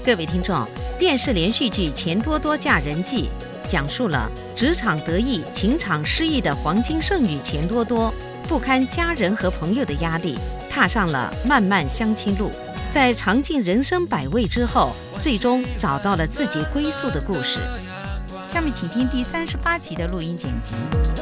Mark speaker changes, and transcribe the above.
Speaker 1: 各位听众，电视连续剧《钱多多嫁人记》讲述了职场得意、情场失意的黄金剩女钱多多，不堪家人和朋友的压力，踏上了漫漫相亲路。在尝尽人生百味之后，最终找到了自己归宿的故事。下面请听第38集的录音剪辑。